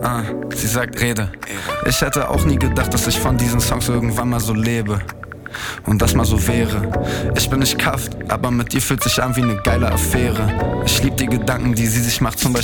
Sie sagt Rede. Ich hätte auch nie gedacht, dass ich von diesen Songs irgendwann mal so lebe. Und das mal so wäre. Ich bin nicht kafft, aber mit dir fühlt sich an wie eine geile Affäre. Ich lieb die Gedanken, die sie sich macht, zum Beispiel